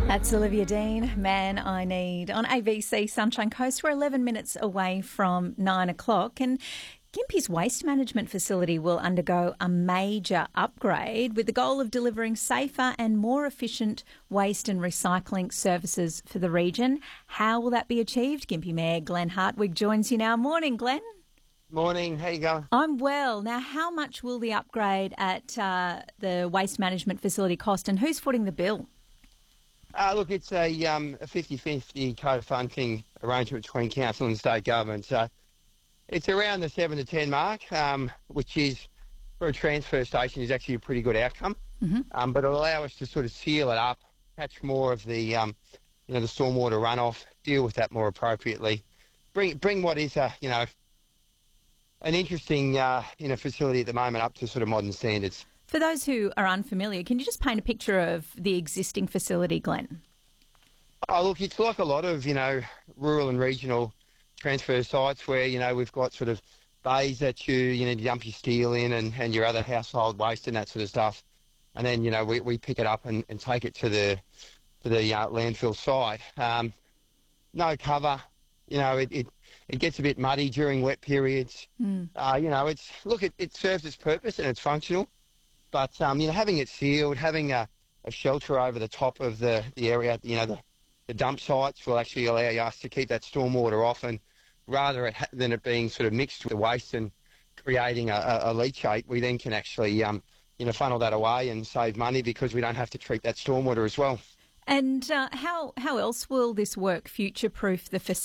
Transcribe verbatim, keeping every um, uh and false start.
That's Olivia Dean, Man I Need. On A B C Sunshine Coast, we're eleven minutes away from nine o'clock, and Gympie's waste management facility will undergo a major upgrade with the goal of delivering safer and more efficient waste and recycling services for the region. How will that be achieved? Gympie Mayor Glenn Hartwig joins you now. Morning, Glenn. Morning, how you going? I'm well. Now, how much will the upgrade at uh, the waste management facility cost, and who's footing the bill? Uh, look, it's a um, a fifty-fifty co-funding arrangement between council and state government. So it's around the seven to ten mark, um, which is, for a transfer station, is actually a pretty good outcome. Mm-hmm. Um, but it'll allow us to sort of seal it up, catch more of the, um, you know, the stormwater runoff, deal with that more appropriately, bring bring what is a, you know, an interesting, uh, you know, facility at the moment up to sort of modern standards. For those who are unfamiliar, can you just paint a picture of the existing facility, Glenn? Oh, look, it's like a lot of, you know, rural and regional transfer sites where, you know, we've got sort of bays that you, you know, dump your steel in and, and your other household waste and that sort of stuff. And then, you know, we, we pick it up and, and take it to the to the uh, landfill site. Um, no cover, you know, it, it, it gets a bit muddy during wet periods. Mm. Uh, you know, it's, look, it, it serves its purpose and it's functional. But, um, you know, having it sealed, having a, a shelter over the top of the, the area, you know, the, the dump sites will actually allow us to keep that stormwater off, and rather it ha- than it being sort of mixed with the waste and creating a, a, a leachate, we then can actually, um, you know, funnel that away and save money because we don't have to treat that stormwater as well. And uh, how how else will this work future-proof the facility?